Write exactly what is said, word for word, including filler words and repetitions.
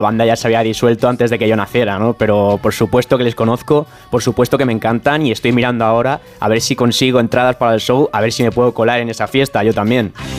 la banda ya se había disuelto antes de que yo naciera, ¿no? Pero por supuesto que les conozco, por supuesto que me encantan y estoy mirando ahora a ver si consigo entradas para el show, a ver si me puedo colar en esa fiesta, yo también.